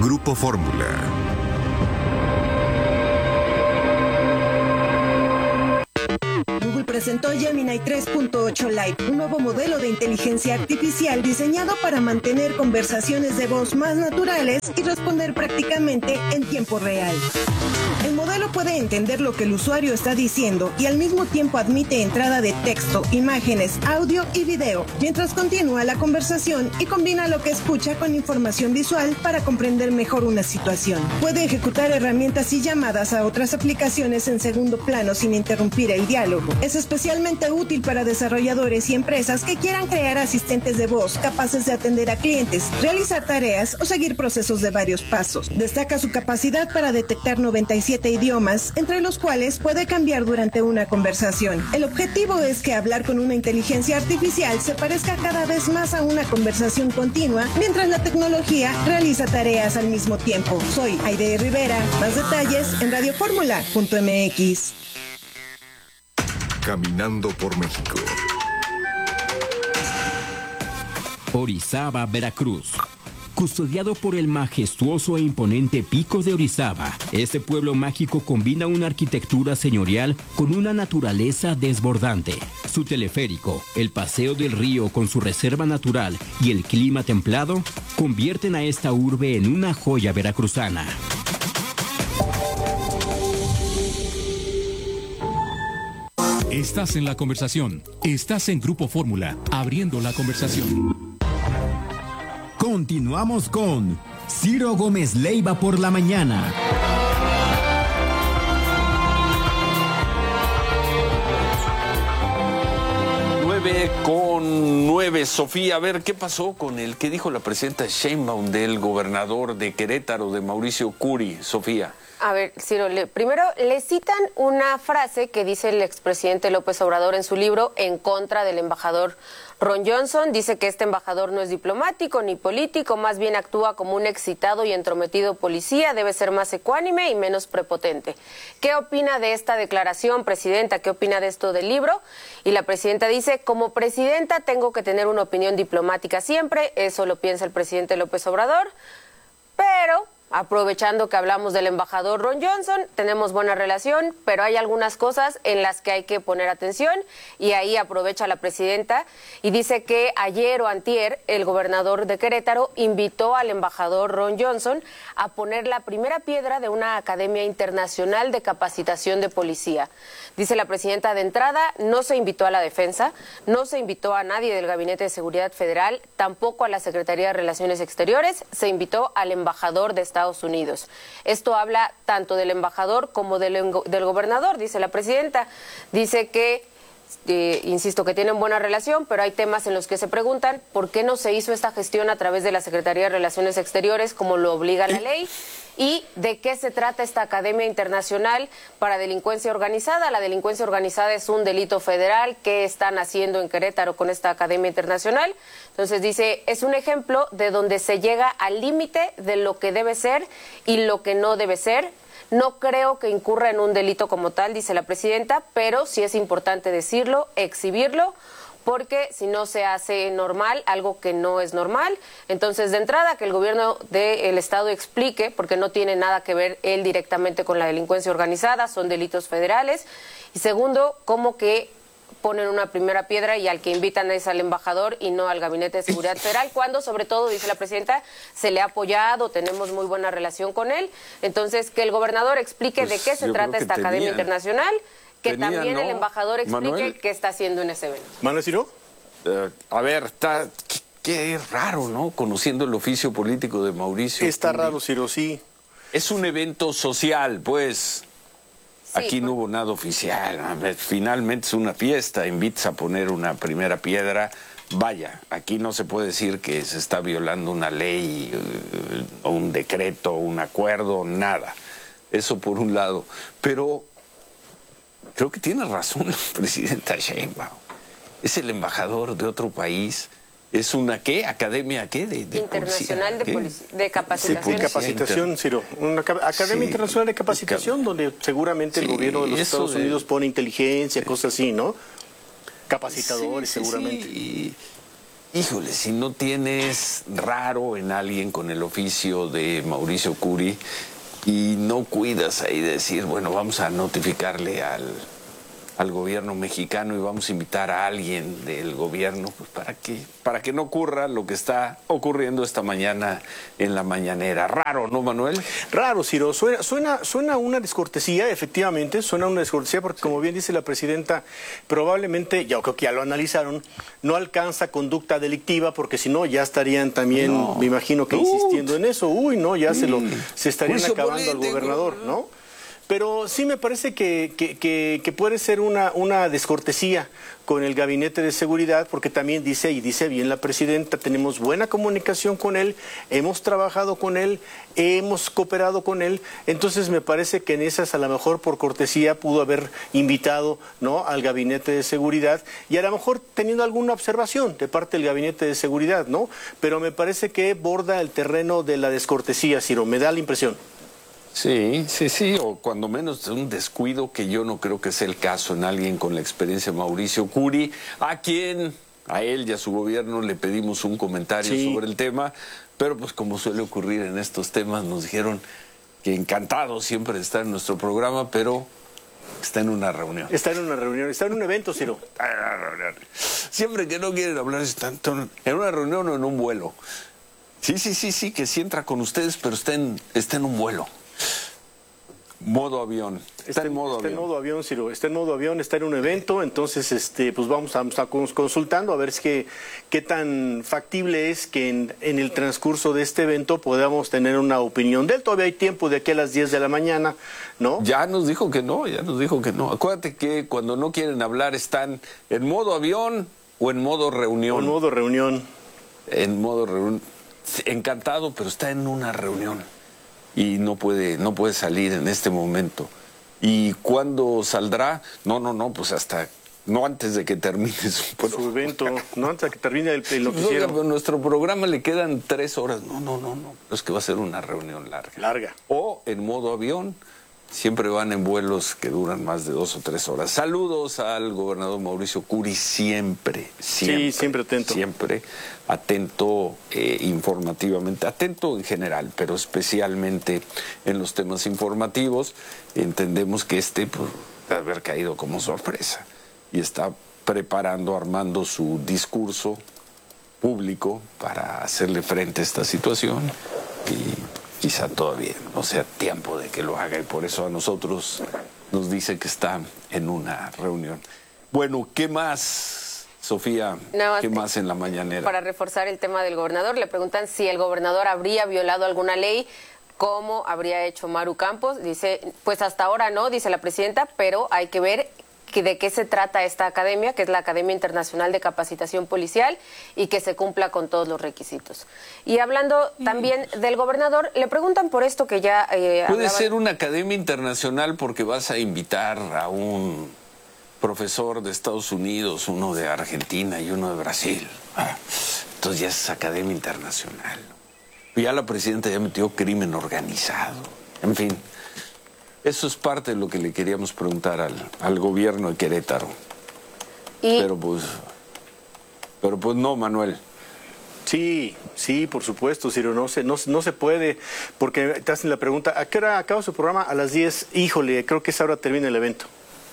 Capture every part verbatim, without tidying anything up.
Grupo Fórmula. Presentó Gemini tres punto ocho Lite, un nuevo modelo de inteligencia artificial diseñado para mantener conversaciones de voz más naturales y responder prácticamente en tiempo real. El modelo puede entender lo que el usuario está diciendo y al mismo tiempo admite entrada de texto, imágenes, audio y video, mientras continúa la conversación y combina lo que escucha con información visual para comprender mejor una situación. Puede ejecutar herramientas y llamadas a otras aplicaciones en segundo plano sin interrumpir el diálogo. Es especialmente útil para desarrolladores y empresas que quieran crear asistentes de voz capaces de atender a clientes, realizar tareas o seguir procesos de varios pasos. Destaca su capacidad para detectar noventa y siete idiomas, entre los cuales puede cambiar durante una conversación. El objetivo es que hablar con una inteligencia artificial se parezca cada vez más a una conversación continua, mientras la tecnología realiza tareas al mismo tiempo. Soy Aide Rivera. Más detalles en radio fórmula punto m x. Caminando por México. Orizaba, Veracruz. Custodiado por el majestuoso e imponente Pico de Orizaba, este pueblo mágico combina una arquitectura señorial con una naturaleza desbordante. Su teleférico, el paseo del río con su reserva natural y el clima templado convierten a esta urbe en una joya veracruzana. Estás en la conversación. Estás en Grupo Fórmula, abriendo la conversación. Continuamos con Ciro Gómez Leiva por la mañana. nueve con nueve. Sofía, a ver, ¿qué pasó con el que dijo la presidenta Sheinbaum del gobernador de Querétaro, de Mauricio Curi? Sofía. A ver, Ciro, le, primero le citan una frase que dice el expresidente López Obrador en su libro en contra del embajador Ron Johnson. Dice que este embajador no es diplomático ni político, más bien actúa como un excitado y entrometido policía, debe ser más ecuánime y menos prepotente. ¿Qué opina de esta declaración, presidenta? ¿Qué opina de esto del libro? Y la presidenta dice, como presidenta tengo que tener una opinión diplomática siempre, eso lo piensa el presidente López Obrador, pero aprovechando que hablamos del embajador Ron Johnson, tenemos buena relación, pero hay algunas cosas en las que hay que poner atención y ahí aprovecha la presidenta y dice que ayer o antier el gobernador de Querétaro invitó al embajador Ron Johnson a poner la primera piedra de una academia internacional de capacitación de policía. Dice la presidenta, de entrada no se invitó a la defensa, no se invitó a nadie del Gabinete de Seguridad Federal, tampoco a la Secretaría de Relaciones Exteriores, se invitó al embajador de Estados Unidos. Esto habla tanto del embajador como del, del gobernador, dice la presidenta. Dice que, eh, insisto, que tienen buena relación, pero hay temas en los que se preguntan por qué no se hizo esta gestión a través de la Secretaría de Relaciones Exteriores como lo obliga la ley. ¿Y de qué se trata esta Academia Internacional para Delincuencia Organizada? La delincuencia organizada es un delito federal. ¿Qué están haciendo en Querétaro con esta Academia Internacional? Entonces dice, es un ejemplo de donde se llega al límite de lo que debe ser y lo que no debe ser. No creo que incurra en un delito como tal, dice la presidenta, pero sí es importante decirlo, exhibirlo, porque si no se hace normal, algo que no es normal. Entonces, de entrada, que el gobierno del Estado explique, porque no tiene nada que ver él directamente con la delincuencia organizada, son delitos federales. Y segundo, cómo que ponen una primera piedra y al que invitan es al embajador y no al Gabinete de Seguridad Federal, cuando sobre todo, dice la presidenta, se le ha apoyado, tenemos muy buena relación con él. Entonces, que el gobernador explique pues de qué se trata esta tenían. Academia Internacional, que Tenía, también ¿no? el embajador explique Manuel, qué está haciendo en ese evento. ¿Manuel Ciro? Uh, a ver, está, qué, qué raro, ¿no? Conociendo el oficio político de Mauricio. Está Curi. Raro, Ciro, sí. Es un evento social, pues. Sí, aquí no hubo nada oficial. A ver, finalmente es una fiesta, invitas a poner una primera piedra. Vaya, aquí no se puede decir que se está violando una ley, o un decreto, un acuerdo, nada. Eso por un lado. Pero creo que tiene razón la presidenta Sheinbaum. Es el embajador de otro país. ¿Es una qué? ¿Academia qué? De, de Internacional policía, de, ¿qué? de capacitación. De capacitación, Ciro. Una Academia sí. Internacional de Capacitación, de, donde seguramente sí, el gobierno de los Estados Unidos de... pone inteligencia, cosas así, ¿no? Capacitadores, sí, sí, seguramente. Sí. híjole, si no tienes raro en alguien con el oficio de Mauricio Curi y no cuidas ahí de decir, bueno, vamos a notificarle al, al gobierno mexicano y vamos a invitar a alguien del gobierno, pues para que, para que no ocurra lo que está ocurriendo esta mañana en la mañanera. Raro, ¿no, Manuel? Raro, Ciro. Suena, suena, suena una descortesía, efectivamente, suena una descortesía porque, como bien dice la presidenta, probablemente, ya creo que ya lo analizaron, no alcanza conducta delictiva porque si no ya estarían también, no. me imagino que insistiendo en eso. Uy, no, ya mm. se lo se estarían Juicio acabando político. Al gobernador, ¿no? Pero sí me parece que, que, que, que puede ser una, una descortesía con el Gabinete de Seguridad, porque también dice, y dice bien la presidenta, tenemos buena comunicación con él, hemos trabajado con él, hemos cooperado con él, entonces me parece que en esas a lo mejor por cortesía pudo haber invitado, ¿no?, al Gabinete de Seguridad y a lo mejor teniendo alguna observación de parte del Gabinete de Seguridad, ¿no? Pero me parece que borda el terreno de la descortesía, Ciro, me da la impresión. Sí, sí, sí, o cuando menos un descuido que yo no creo que sea el caso en alguien con la experiencia de Mauricio Curi, a quien, a él y a su gobierno le pedimos un comentario sí. sobre el tema, pero pues como suele ocurrir en estos temas, nos dijeron que encantados siempre de estar en nuestro programa, pero está en una reunión. Está en una reunión, está en un evento, Ciro. Está en una reunión. Siempre que no quieren hablar, están en una reunión o en un vuelo. Sí, sí, sí, sí, que sí entra con ustedes, pero está en, está en un vuelo. Modo avión. Está, está, en modo está avión. en modo avión, Ciro. Está en modo avión, está en un evento, entonces este, pues vamos a, vamos a consultando a ver es que, qué tan factible es que en, en el transcurso de este evento podamos tener una opinión de él. Todavía hay tiempo de aquí a las diez de la mañana, ¿no? Ya nos dijo que no, ya nos dijo que no. Acuérdate que cuando no quieren hablar están en modo avión o en modo reunión. O en modo reunión. En modo reunión. Encantado, pero está en una reunión. Y no puede, no puede salir en este momento. ¿Y cuándo saldrá? No, no, no, pues hasta, no antes de que termine su, pues, su evento, no antes de que termine el, el noticiero. No, nuestro programa le quedan tres horas. No, no, no, no, es que va a ser una reunión larga. Larga. O en modo avión, siempre van en vuelos que duran más de dos o tres horas. Saludos al gobernador Mauricio Curi, siempre, siempre. Sí, siempre atento. Siempre atento eh, informativamente, atento en general, pero especialmente en los temas informativos. Entendemos que este pues, debe haber caído como sorpresa y está preparando, armando su discurso público para hacerle frente a esta situación y quizá todavía no sea tiempo de que lo haga y por eso a nosotros nos dice que está en una reunión. Bueno, ¿qué más? Sofía, no, ¿qué más en la mañanera? Para reforzar el tema del gobernador, le preguntan si el gobernador habría violado alguna ley, cómo habría hecho Maru Campos. Dice, pues hasta ahora no, dice la presidenta, pero hay que ver que de qué se trata esta academia, que es la Academia Internacional de Capacitación Policial, y que se cumpla con todos los requisitos. Y hablando también del gobernador, le preguntan por esto que ya eh, Puede hablaban... ser una academia internacional porque vas a invitar a un profesor de Estados Unidos, uno de Argentina y uno de Brasil. Ah, entonces ya es academia internacional. Ya la presidenta ya metió crimen organizado. En fin, eso es parte de lo que le queríamos preguntar al, al gobierno de Querétaro. ¿Y? Pero pues, pero pues no, Manuel. Sí, sí, por supuesto, Ciro, no se, no, no se puede, porque te hacen la pregunta, ¿a qué hora acaba su programa? A las diez, híjole, creo que esa hora termina el evento.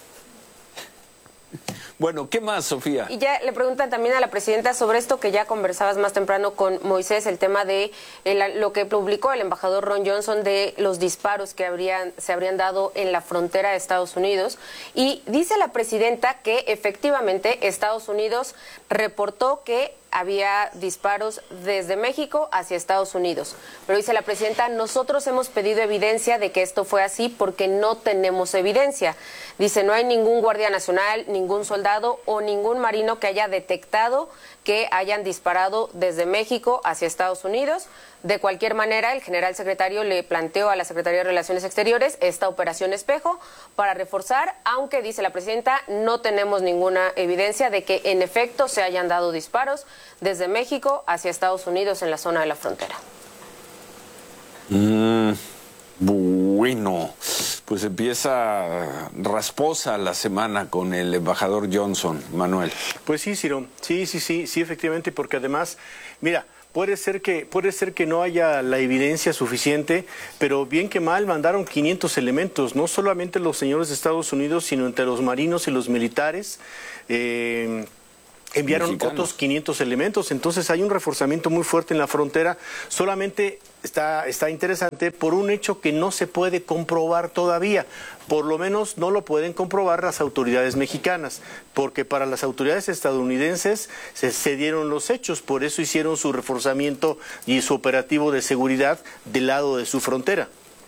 Bueno, ¿qué más, Sofía? Y ya le preguntan también a la presidenta sobre esto que ya conversabas más temprano con Moisés, el tema de el, lo que publicó el embajador Ron Johnson de los disparos que habrían, se habrían dado en la frontera de Estados Unidos. Y dice la presidenta que efectivamente Estados Unidos reportó que había disparos desde México hacia Estados Unidos. Pero dice la presidenta, nosotros hemos pedido evidencia de que esto fue así porque no tenemos evidencia. Dice, no hay ningún guardia nacional, ningún soldado o ningún marino que haya detectado que hayan disparado desde México hacia Estados Unidos. De cualquier manera, el general secretario le planteó a la Secretaría de Relaciones Exteriores esta operación espejo para reforzar, aunque dice la presidenta, no tenemos ninguna evidencia de que en efecto se hayan dado disparos desde México hacia Estados Unidos en la zona de la frontera. Mm, bueno, pues empieza rasposa la semana con el embajador Johnson, Manuel. Pues sí, Ciro, sí, sí, sí, sí, efectivamente, porque además, mira, puede ser que puede ser que no haya la evidencia suficiente, pero bien que mal mandaron quinientos elementos, no solamente los señores de Estados Unidos, sino entre los marinos y los militares. Eh, enviaron Mexicanos. Otros quinientos elementos, entonces hay un reforzamiento muy fuerte en la frontera. Solamente está, está interesante por un hecho que no se puede comprobar todavía, por lo menos no lo pueden comprobar las autoridades mexicanas, porque para las autoridades estadounidenses se, se dieron los hechos, por eso hicieron su reforzamiento y su operativo de seguridad del lado de su frontera.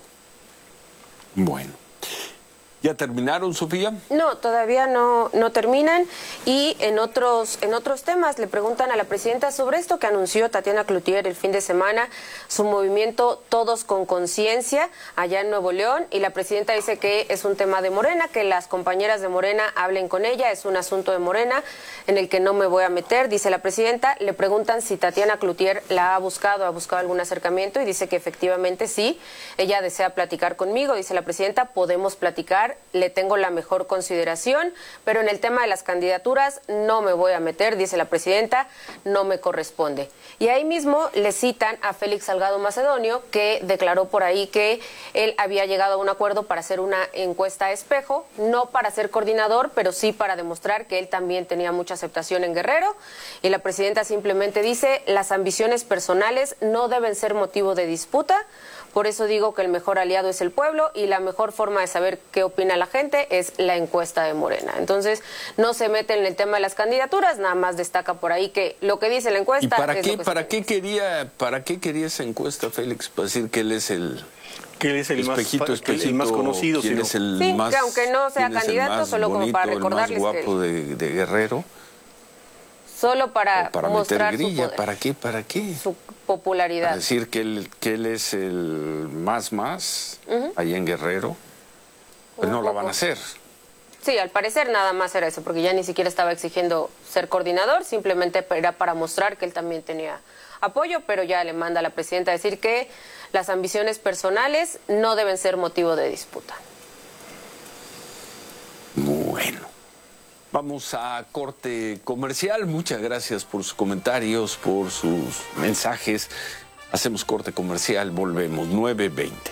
Bueno. ¿Ya terminaron, Sofía? No, todavía no, no terminan. Y en otros, en otros temas le preguntan a la presidenta sobre esto que anunció Tatiana Cloutier el fin de semana, su movimiento Todos con Conciencia, allá en Nuevo León. Y la presidenta dice que es un tema de Morena, que las compañeras de Morena hablen con ella, es un asunto de Morena en el que no me voy a meter, dice la presidenta. Le preguntan si Tatiana Cloutier la ha buscado, ha buscado algún acercamiento, y dice que efectivamente sí, ella desea platicar conmigo, dice la presidenta, podemos platicar, le tengo la mejor consideración, pero en el tema de las candidaturas no me voy a meter, dice la presidenta, no me corresponde. Y ahí mismo le citan a Félix Salgado Macedonio, que declaró por ahí que él había llegado a un acuerdo para hacer una encuesta a espejo, no para ser coordinador, pero sí para demostrar que él también tenía mucha aceptación en Guerrero. Y la presidenta simplemente dice, las ambiciones personales no deben ser motivo de disputa. Por eso digo que el mejor aliado es el pueblo y la mejor forma de saber qué opina la gente es la encuesta de Morena. Entonces, no se mete en el tema de las candidaturas, nada más destaca por ahí que lo que dice la encuesta... ¿Y para es qué, lo que para qué quería, para qué quería esa encuesta, Félix? Para decir que él es el... Que él es el espejito, más, espejito, el más conocido. ¿Quién Sino? es el sí, más, que aunque no sea candidato, solo bonito, como para recordarles el más guapo que... de, de Guerrero. Solo para, para mostrar meter grilla, su poder, ¿para qué? ¿Para qué? su popularidad. Para decir que él, que él es el más más uh-huh. allá en Guerrero, pues Un no poco. Lo van a hacer. Sí, al parecer nada más era eso, porque ya ni siquiera estaba exigiendo ser coordinador, simplemente era para mostrar que él también tenía apoyo, pero ya le manda a la presidenta a decir que las ambiciones personales no deben ser motivo de disputa. Bueno. Vamos a corte comercial. Muchas gracias por sus comentarios, por sus mensajes. Hacemos corte comercial, volvemos, nueve veinte.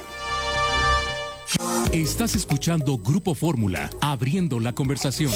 Estás escuchando Grupo Fórmula, abriendo la conversación.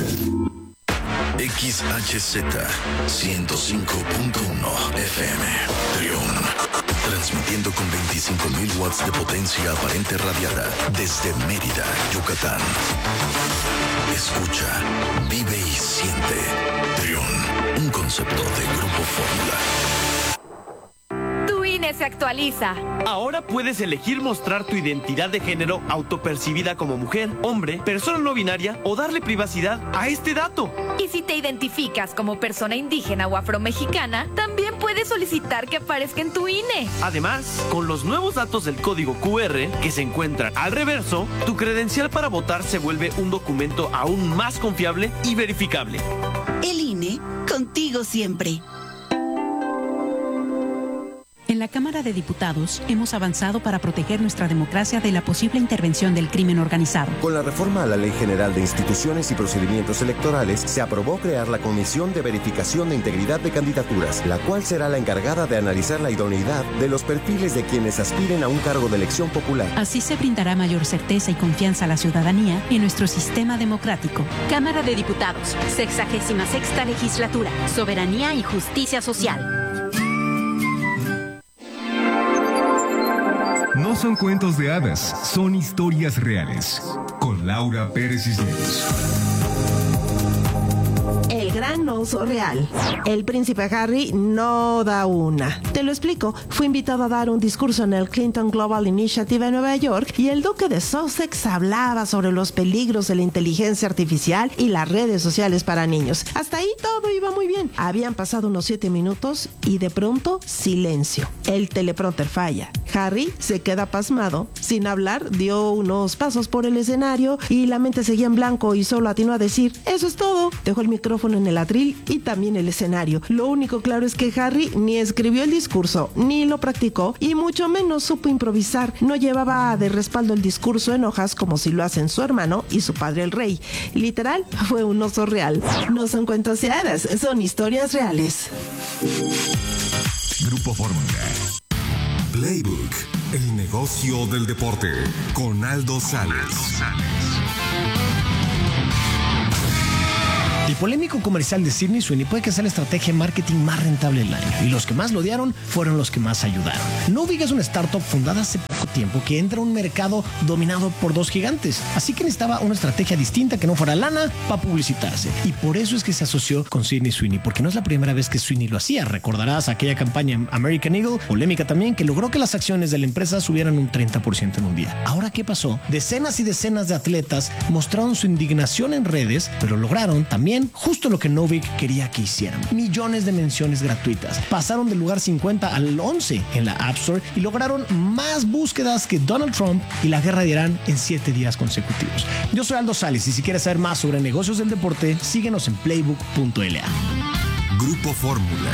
X H Z ciento cinco punto uno F M, Trión. Transmitiendo con veinticinco mil watts de potencia aparente radiada desde Mérida, Yucatán. Escucha, vive y siente. Trión, un concepto de Grupo Fórmula. Tu I N E se actualiza. Ahora puedes elegir mostrar tu identidad de género autopercibida como mujer, hombre, persona no binaria o darle privacidad a este dato. Y si te identificas como persona indígena o afromexicana, también puedes solicitar que aparezca en tu I N E. Además, con los nuevos datos del código Q R que se encuentran al reverso, tu credencial para votar se vuelve un documento aún más confiable y verificable. El I N E, contigo siempre. En la Cámara de Diputados hemos avanzado para proteger nuestra democracia de la posible intervención del crimen organizado. Con la reforma a la Ley General de Instituciones y Procedimientos Electorales, se aprobó crear la Comisión de Verificación de Integridad de Candidaturas, la cual será la encargada de analizar la idoneidad de los perfiles de quienes aspiren a un cargo de elección popular. Así se brindará mayor certeza y confianza a la ciudadanía en nuestro sistema democrático. Cámara de Diputados, sexagésima sexta legislatura, soberanía y justicia social. No son cuentos de hadas, son historias reales. Con Laura Pérez Cisneros. El gran oso real. El príncipe Harry no da una. Te lo explico. Fue invitado a dar un discurso en el Clinton Global Initiative en Nueva York y el duque de Sussex hablaba sobre los peligros de la inteligencia artificial y las redes sociales para niños. Hasta ahí todo iba muy bien. Habían pasado unos siete minutos y de pronto silencio. El teleprompter falla. Harry se queda pasmado. Sin hablar, dio unos pasos por el escenario y la mente seguía en blanco y solo atinó a decir, eso es todo. Dejó el micrófono en el atril y también el escenario. Lo único claro es que Harry ni escribió el discurso, ni lo practicó y mucho menos supo improvisar. No llevaba de respaldo el discurso en hojas como si lo hacen su hermano y su padre el rey. Literal, fue un oso real. No son cuentos de hadas, son historias reales. Grupo Fórmula. Playbook, el negocio del deporte, con Aldo Sales. El polémico comercial de Sydney Sweeney puede que sea la estrategia de marketing más rentable del año, y los que más lo odiaron fueron los que más ayudaron. Novig es una startup fundada hace poco tiempo que entra a un mercado dominado por dos gigantes, así que necesitaba una estrategia distinta que no fuera lana para publicitarse, y por eso es que se asoció con Sydney Sweeney, porque no es la primera vez que Sweeney lo hacía. Recordarás aquella campaña en American Eagle, polémica también, que logró que las acciones de la empresa subieran un treinta por ciento en un día. Ahora, ¿qué pasó? Decenas y decenas de atletas mostraron su indignación en redes, pero lograron también justo lo que Novig quería que hicieran. Millones de menciones gratuitas. Pasaron del lugar cincuenta al once en la App Store y lograron más búsquedas que Donald Trump y la guerra de Irán en siete días consecutivos. Yo soy Aldo Sales y si quieres saber más sobre negocios del deporte, síguenos en playbook punto l a. Grupo Fórmula.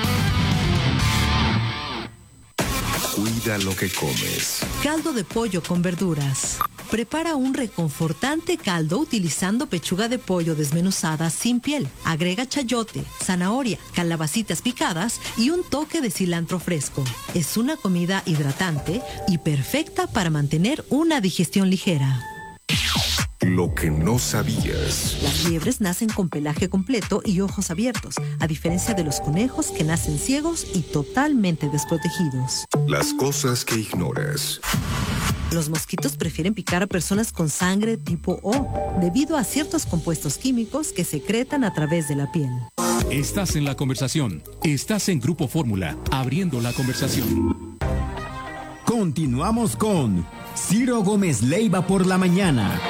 Cuida lo que comes. Caldo de pollo con verduras. Prepara un reconfortante caldo utilizando pechuga de pollo desmenuzada sin piel. Agrega chayote, zanahoria, calabacitas picadas y un toque de cilantro fresco. Es una comida hidratante y perfecta para mantener una digestión ligera. Lo que no sabías. Las liebres nacen con pelaje completo y ojos abiertos, a diferencia de los conejos que nacen ciegos y totalmente desprotegidos. Las cosas que ignoras. Los mosquitos prefieren picar a personas con sangre tipo O, debido a ciertos compuestos químicos que secretan a través de la piel. Estás en la conversación. Estás en Grupo Fórmula, abriendo la conversación. Continuamos con Ciro Gómez Leiva por la mañana.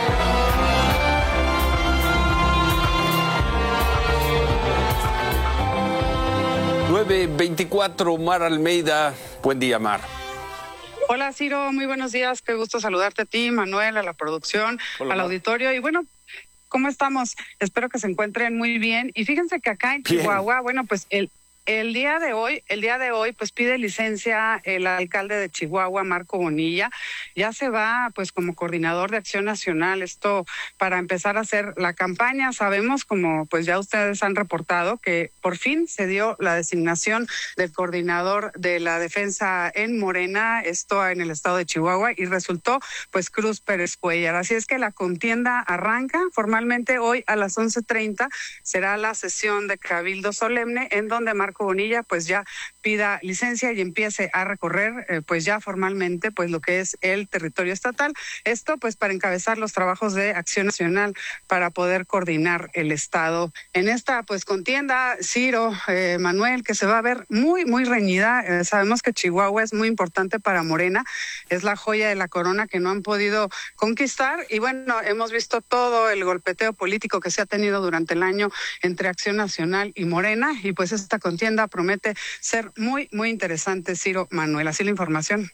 nueve veinticuatro, Mar Almeida. Buen día, Mar. Hola, Ciro, muy buenos días. Qué gusto saludarte a ti, Manuel, a la producción, Hola, al auditorio. Y bueno, ¿cómo estamos? Espero que se encuentren muy bien. Y fíjense que acá en bien. Chihuahua, bueno, pues el... El día de hoy, el día de hoy, pues pide licencia el alcalde de Chihuahua, Marco Bonilla. Ya se va, pues, como coordinador de Acción Nacional, esto para empezar a hacer la campaña. Sabemos, como pues ya ustedes han reportado, que por fin se dio la designación del coordinador de la defensa en Morena, esto en el estado de Chihuahua, y resultó, pues, Cruz Pérez Cuellar. Así es que la contienda arranca formalmente hoy a las once treinta. Será la sesión de Cabildo Solemne, en donde Marco Bonilla pues ya pida licencia y empiece a recorrer eh, pues ya formalmente pues lo que es el territorio estatal. Esto pues para encabezar los trabajos de Acción Nacional para poder coordinar el estado en esta pues contienda, Ciro, eh, Manuel, que se va a ver muy muy reñida. Eh, sabemos que Chihuahua es muy importante para Morena, es la joya de la corona que no han podido conquistar y bueno, hemos visto todo el golpeteo político que se ha tenido durante el año entre Acción Nacional y Morena y pues esta contienda promete ser muy, muy interesante, Ciro, Manuel. Así la información.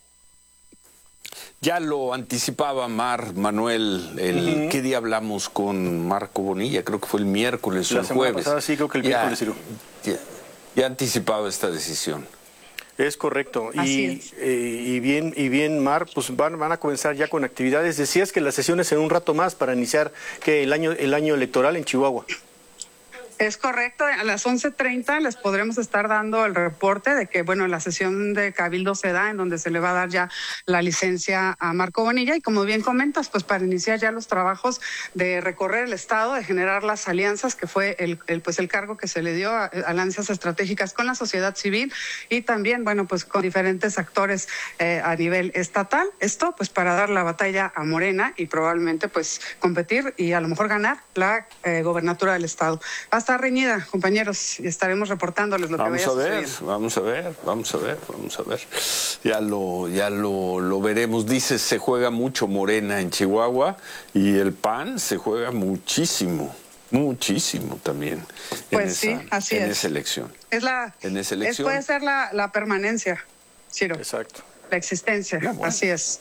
Ya lo anticipaba Mar, Manuel, el uh-huh. ¿qué día hablamos con Marco Bonilla? Creo que fue el miércoles o el jueves. Pasada, sí, creo que el ya, miércoles, Ciro. Ya, ya anticipaba esta decisión. Es correcto. Así y, es. Eh, y bien, y bien, Mar, pues van, van a comenzar ya con actividades. Decías que las sesiones en un rato más para iniciar que el año, el año electoral en Chihuahua. Es correcto, a las once treinta les podremos estar dando el reporte de que, bueno, la sesión de Cabildo se da en donde se le va a dar ya la licencia a Marco Bonilla y como bien comentas, pues para iniciar ya los trabajos de recorrer el estado, de generar las alianzas, que fue el, el pues el cargo que se le dio a, a alianzas estratégicas con la sociedad civil y también, bueno, pues con diferentes actores eh, a nivel estatal. Esto pues para dar la batalla a Morena y probablemente pues competir y a lo mejor ganar la eh, gobernatura del estado. Está reñida, compañeros, y estaremos reportándoles lo vamos que vaya a ver, sucediendo. Vamos a ver, vamos a ver, vamos a ver. Ya lo, ya lo, lo veremos. Dices, se juega mucho Morena en Chihuahua y el P A N se juega muchísimo, muchísimo también. Pues en sí, esa, así en es. esa elección. Es la, en esa es, elección. puede ser la, la permanencia, Ciro. Exacto. la existencia, no, bueno. Así es.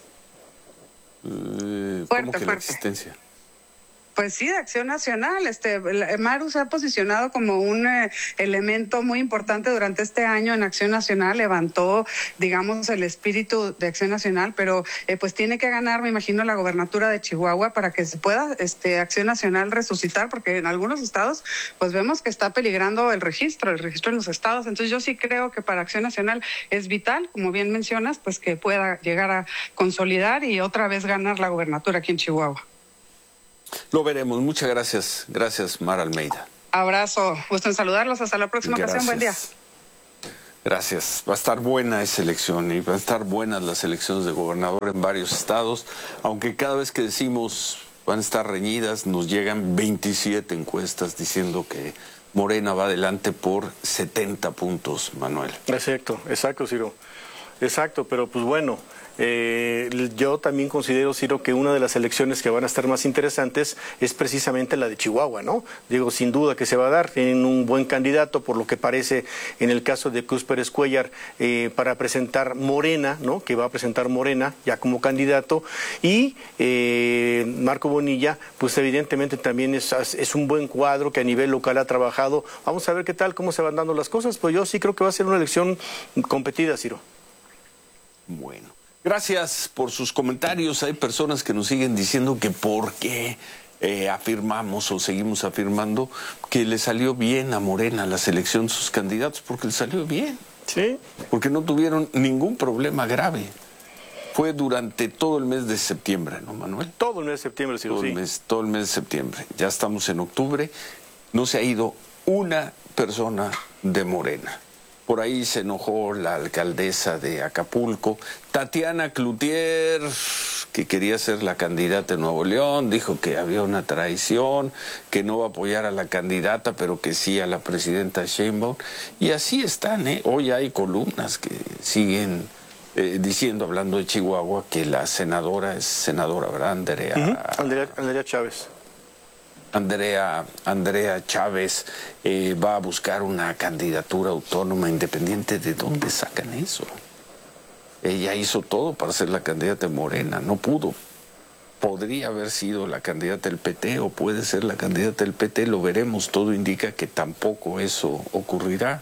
Uh, fuerte, ¿Cómo que fuerte. la existencia? Pues sí, de Acción Nacional. Este, Maru se ha posicionado como un eh, elemento muy importante durante este año en Acción Nacional. Levantó, digamos, el espíritu de Acción Nacional, pero eh, pues tiene que ganar, me imagino, la gobernatura de Chihuahua para que se pueda este, Acción Nacional resucitar, porque en algunos estados, pues vemos que está peligrando el registro, el registro en los estados. Entonces yo sí creo que para Acción Nacional es vital, como bien mencionas, pues que pueda llegar a consolidar y otra vez ganar la gobernatura aquí en Chihuahua. Lo veremos. Muchas gracias. Gracias, Mara Almeida. Abrazo. Gusto en saludarlos. Hasta la próxima Gracias. ocasión. Buen día. Gracias. Va a estar buena esa elección y van a estar buenas las elecciones de gobernador en varios estados, aunque cada vez que decimos van a estar reñidas, nos llegan veintisiete encuestas diciendo que Morena va adelante por setenta puntos, Manuel. Exacto, exacto, Ciro. Exacto, pero pues bueno... Eh, yo también considero, Ciro, que una de las elecciones que van a estar más interesantes es precisamente la de Chihuahua, ¿no? Digo, sin duda que se va a dar, tienen un buen candidato, por lo que parece en el caso de Cruz Pérez Cuellar, eh, para presentar Morena, ¿no? Que va a presentar Morena ya como candidato, y eh, Marco Bonilla, pues evidentemente también es, es un buen cuadro que a nivel local ha trabajado. Vamos a ver qué tal, cómo se van dando las cosas, pues yo sí creo que va a ser una elección competida, Ciro. Bueno. Gracias por sus comentarios. Hay personas que nos siguen diciendo que por qué eh, afirmamos o seguimos afirmando que le salió bien a Morena la selección de sus candidatos, porque le salió bien. Sí. Porque no tuvieron ningún problema grave. Fue durante todo el mes de septiembre, ¿no, Manuel? Todo el mes de septiembre, sí. Todo el mes, todo el mes de septiembre. Ya estamos en octubre. No se ha ido una persona de Morena. Por ahí se enojó la alcaldesa de Acapulco, Tatiana Cloutier, que quería ser la candidata de Nuevo León, dijo que había una traición, que no va a apoyar a la candidata, pero que sí a la presidenta Sheinbaum. Y así están, ¿eh? Hoy hay columnas que siguen eh, diciendo, hablando de Chihuahua, que la senadora es senadora, ¿verdad? Andrea, uh-huh. Andrea, Andrea Chávez. Andrea, Andrea Chávez eh, va a buscar una candidatura autónoma independiente. ¿De dónde sacan eso? Ella hizo todo para ser la candidata de Morena, no pudo. Podría haber sido la candidata del P T o puede ser la candidata del P T, lo veremos. Todo indica que tampoco eso ocurrirá.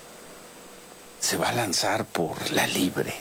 Se va a lanzar por la Libre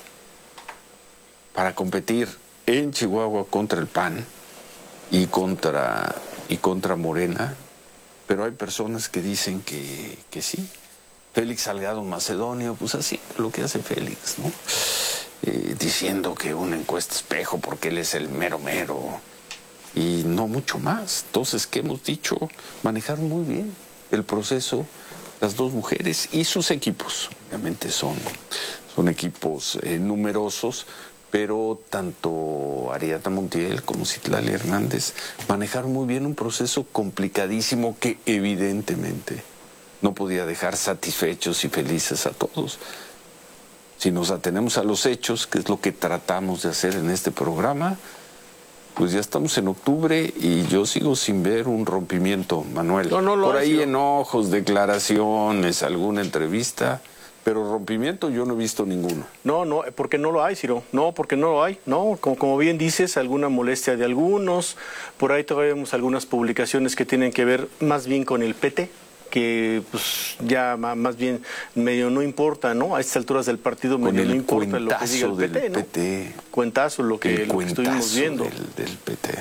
para competir en Chihuahua contra el P A N y contra... y contra Morena, pero hay personas que dicen que, que sí. Félix Salgado Macedonio, pues así lo que hace Félix, ¿no? Eh, diciendo que una encuesta espejo porque él es el mero mero y no mucho más. Entonces, ¿qué hemos dicho? Manejaron muy bien el proceso las dos mujeres y sus equipos. Obviamente son, son equipos eh, numerosos, pero tanto Ariadna Montiel como Citlali Hernández manejaron muy bien un proceso complicadísimo que evidentemente no podía dejar satisfechos y felices a todos. Si nos atenemos a los hechos, que es lo que tratamos de hacer en este programa, pues ya estamos en octubre y yo sigo sin ver un rompimiento, Manuel. No, no lo Por ahí sido. enojos, declaraciones, alguna entrevista... Pero rompimiento yo no he visto ninguno. No, no, porque no lo hay, Ciro. No, porque no lo hay. No, como, como bien dices, alguna molestia de algunos. Por ahí todavía vemos algunas publicaciones que tienen que ver más bien con el P T, que pues ya más bien medio no importa, ¿no? A estas alturas del partido medio no importa lo que diga el P T, ¿no? P T. Cuentazo lo que, lo que estuvimos viendo. Del, del P T.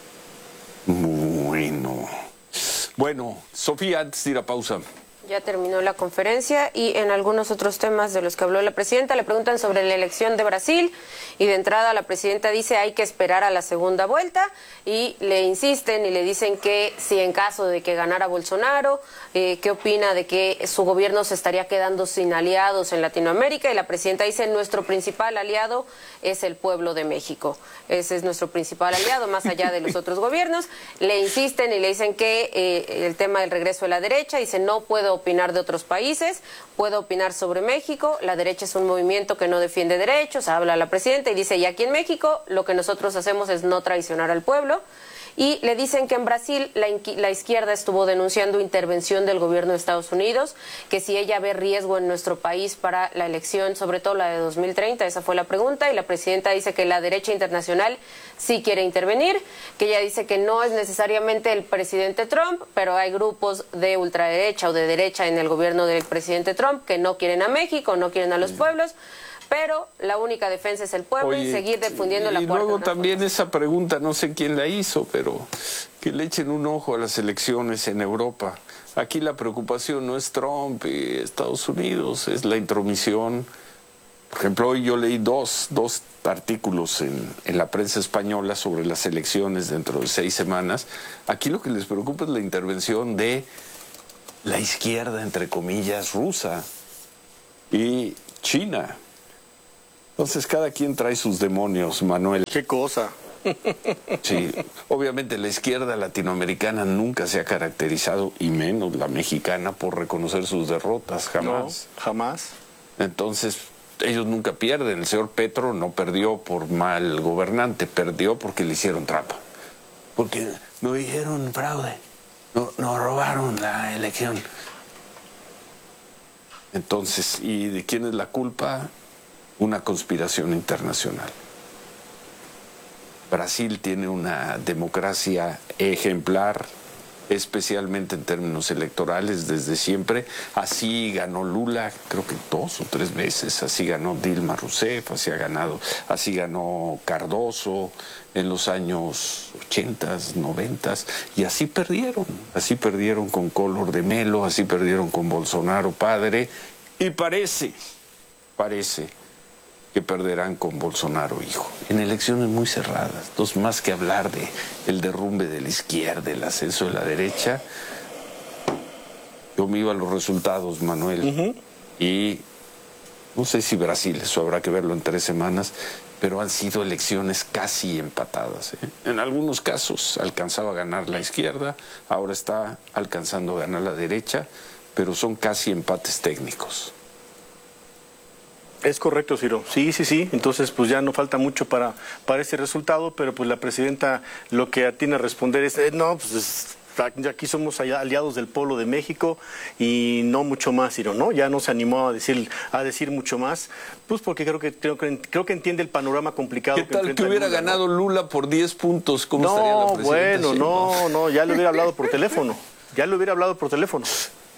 Bueno. Bueno, Sofía, antes de ir a pausa. Ya terminó la conferencia y en algunos otros temas de los que habló la presidenta le preguntan sobre la elección de Brasil y de entrada la presidenta dice hay que esperar a la segunda vuelta y le insisten y le dicen que si en caso de que ganara Bolsonaro, eh, ¿qué opina de que su gobierno se estaría quedando sin aliados en Latinoamérica? Y la presidenta dice nuestro principal aliado es el pueblo de México. Ese es nuestro principal aliado, más allá de los otros gobiernos. Le insisten y le dicen que eh, el tema del regreso de la derecha, dice no puedo opinar de otros países, puedo opinar sobre México, la derecha es un movimiento que no defiende derechos, habla la presidenta y dice, y aquí en México lo que nosotros hacemos es no traicionar al pueblo, y le dicen que en Brasil la, la izquierda estuvo denunciando intervención del gobierno de Estados Unidos, que si ella ve riesgo en nuestro país para la elección, sobre todo la de dos mil treinta, esa fue la pregunta, y la presidenta dice que la derecha internacional sí quiere intervenir, que ella dice que no es necesariamente el presidente Trump, pero hay grupos de ultraderecha o de derecha en el gobierno del presidente Trump que no quieren a México, no quieren a los pueblos, pero la única defensa es el pueblo. Oye, y seguir difundiendo la cuarta. Y luego también esa pregunta, no sé quién la hizo, pero que le echen un ojo a las elecciones en Europa. Aquí la preocupación no es Trump y Estados Unidos, es la intromisión. Por ejemplo, hoy yo leí dos, dos artículos en, en la prensa española sobre las elecciones dentro de seis semanas. Aquí lo que les preocupa es la intervención de la izquierda, entre comillas, rusa y China. Entonces cada quien trae sus demonios, Manuel. ¿Qué cosa? Sí, obviamente la izquierda latinoamericana nunca se ha caracterizado, y menos la mexicana, por reconocer sus derrotas, jamás. No, jamás. Entonces, ellos nunca pierden. El señor Petro no perdió por mal gobernante, perdió porque le hicieron trampa. Porque no dijeron fraude, no, no robaron la elección. Entonces, ¿y de quién es la culpa? Una conspiración internacional. Brasil tiene una democracia ejemplar, especialmente en términos electorales, desde siempre. Así ganó Lula, creo que dos o tres veces, así ganó Dilma Rousseff, así ha ganado, así ganó Cardoso en los años ochentas, noventas, y así perdieron, así perdieron con Collor de Mello, así perdieron con Bolsonaro padre, y parece, parece que perderán con Bolsonaro hijo, en elecciones muy cerradas. Entonces, más que hablar de el derrumbe de la izquierda, el ascenso de la derecha, yo me iba a los resultados, Manuel, uh-huh. y no sé si Brasil, eso habrá que verlo en tres semanas, pero han sido elecciones casi empatadas, ¿eh? En algunos casos alcanzaba a ganar la izquierda, ahora está alcanzando a ganar la derecha, pero son casi empates técnicos. Es correcto, Ciro. Sí, sí, sí. Entonces, pues ya no falta mucho para, para ese resultado, pero pues la presidenta lo que tiene a responder es, eh, no, pues es, aquí somos aliados del pueblo de México y no mucho más, Ciro, ¿no? Ya no se animó a decir, a decir mucho más, pues porque creo que, creo que, creo que entiende el panorama complicado. ¿Qué que tal que hubiera Lula, ganado ¿no? Lula por diez puntos? ¿Cómo no, estaría la presidenta? Bueno, sí, no, no, no, ya le hubiera hablado por teléfono. Ya le hubiera hablado por teléfono.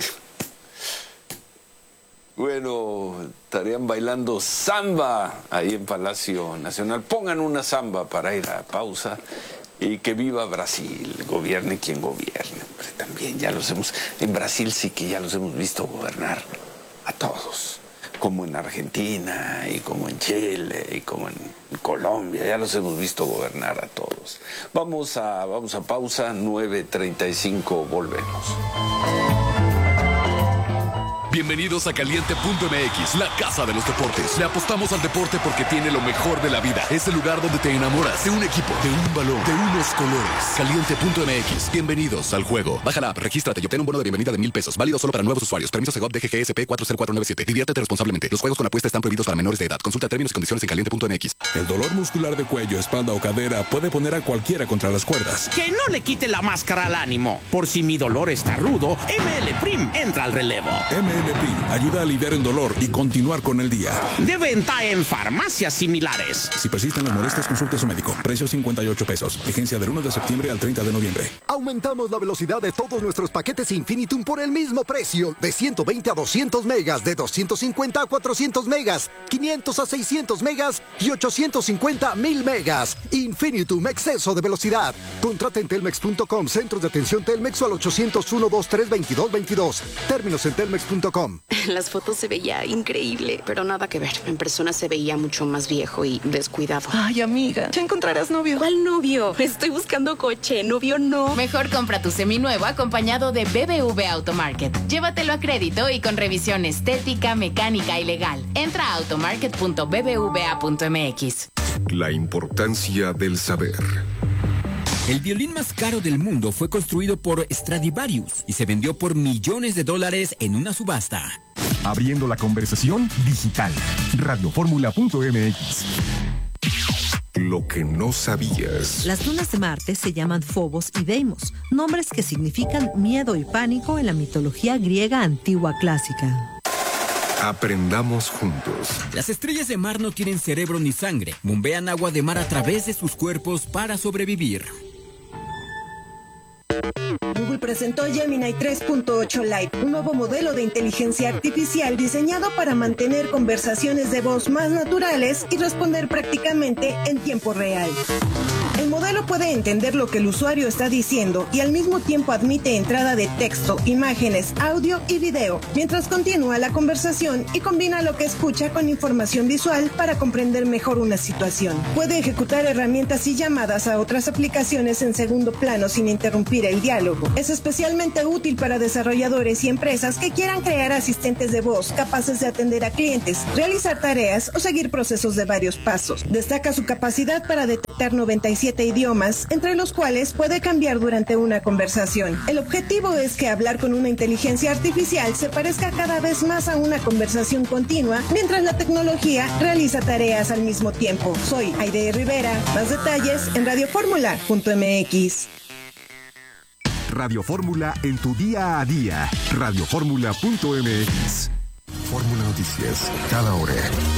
Bueno, estarían bailando samba ahí en Palacio Nacional. Pongan una samba para ir a pausa y que viva Brasil, gobierne quien gobierne. Pero también ya los hemos, en Brasil sí que ya los hemos visto gobernar a todos, como en Argentina y como en Chile y como en Colombia, ya los hemos visto gobernar a todos. Vamos a, vamos a pausa, nueve treinta y cinco, volvemos. Bienvenidos a Caliente punto M X, la casa de los deportes. Le apostamos al deporte porque tiene lo mejor de la vida. Es el lugar donde te enamoras de un equipo, de un balón, de unos colores. Caliente punto M X. Bienvenidos al juego. Baja la app, regístrate y obtén un bono de bienvenida de mil pesos. Válido solo para nuevos usuarios. Permiso Segov D G G S P cuatro cero cuatro nueve siete. Diviértete responsablemente. Los juegos con apuesta están prohibidos para menores de edad. Consulta términos y condiciones en caliente punto M X. El dolor muscular de cuello, espalda o cadera puede poner a cualquiera contra las cuerdas. Que no le quite la máscara al ánimo. Por si mi dolor está rudo, M L Prim entra al relevo. M L Prim ayuda a aliviar el dolor y continuar con el día. De venta en farmacias similares. Si persisten las molestias, consulte a su médico. Precio cincuenta y ocho pesos. Vigencia del uno de septiembre al treinta de noviembre. Aumentamos la velocidad de todos nuestros paquetes Infinitum por el mismo precio. De ciento veinte a doscientos megas, de doscientos cincuenta a cuatrocientos megas, quinientos a seiscientos megas y ochocientos cincuenta a mil megas. Infinitum, exceso de velocidad. Contrata en telmex punto com, centros de atención Telmex o al ochocientos uno, veintitrés, veintidós, veintidós. Términos en telmex punto com. Las fotos se veía increíble, pero nada que ver. En persona se veía mucho más viejo y descuidado. Ay, amiga, ya encontrarás novio. ¿Cuál novio? Estoy buscando coche, novio no. Mejor compra tu seminuevo acompañado de B B V Automarket. Llévatelo a crédito y con revisión estética, mecánica y legal. Entra a automarket punto b b v a punto m x. La importancia del saber. El violín más caro del mundo fue construido por Stradivarius y se vendió por millones de dólares en una subasta. Abriendo la conversación digital. radio fórmula punto m x. lo que no sabías. Las lunas de Marte se llaman Phobos y Deimos, nombres que significan miedo y pánico en la mitología griega antigua clásica. Aprendamos juntos. Las estrellas de mar no tienen cerebro ni sangre. Bombean agua de mar a través de sus cuerpos para sobrevivir. Google presentó Gemini tres punto ocho Lite, un nuevo modelo de inteligencia artificial diseñado para mantener conversaciones de voz más naturales y responder prácticamente en tiempo real. El modelo puede entender lo que el usuario está diciendo y al mismo tiempo admite entrada de texto, imágenes, audio y video, mientras continúa la conversación y combina lo que escucha con información visual para comprender mejor una situación. Puede ejecutar herramientas y llamadas a otras aplicaciones en segundo plano sin interrumpir el diálogo. Es especialmente útil para desarrolladores y empresas que quieran crear asistentes de voz capaces de atender a clientes, realizar tareas o seguir procesos de varios pasos. Destaca su capacidad para detectar noventa y siete idiomas, entre los cuales puede cambiar durante una conversación. El objetivo es que hablar con una inteligencia artificial se parezca cada vez más a una conversación continua, mientras la tecnología realiza tareas al mismo tiempo. Soy Aide Rivera. Más detalles en radio fórmula punto m x. Radio Fórmula en tu día a día. radio fórmula punto m x. Fórmula Noticias, cada hora.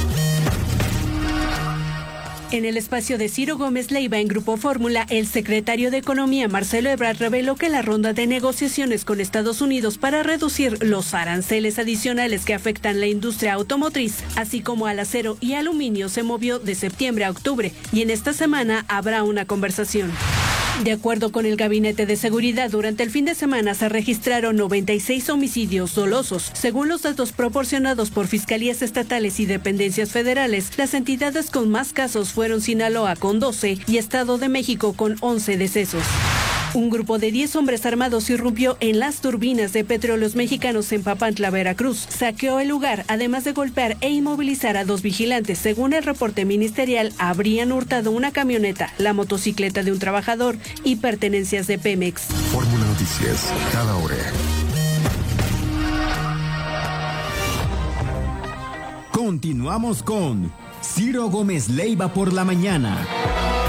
En el espacio de Ciro Gómez Leiva en Grupo Fórmula, el secretario de Economía Marcelo Ebrard reveló que la ronda de negociaciones con Estados Unidos para reducir los aranceles adicionales que afectan la industria automotriz, así como al acero y aluminio, se movió de septiembre a octubre y en esta semana habrá una conversación. De acuerdo con el Gabinete de Seguridad, durante el fin de semana se registraron noventa y seis homicidios dolosos. Según los datos proporcionados por fiscalías estatales y dependencias federales, las entidades con más casos fueron Sinaloa con doce y Estado de México con once decesos. Un grupo de diez hombres armados irrumpió en las turbinas de Petróleos Mexicanos en Papantla, Veracruz. Saqueó el lugar, además de golpear e inmovilizar a dos vigilantes. Según el reporte ministerial, habrían hurtado una camioneta, la motocicleta de un trabajador y pertenencias de Pemex. Fórmula Noticias, cada hora. Continuamos con Ciro Gómez Leiva por la mañana.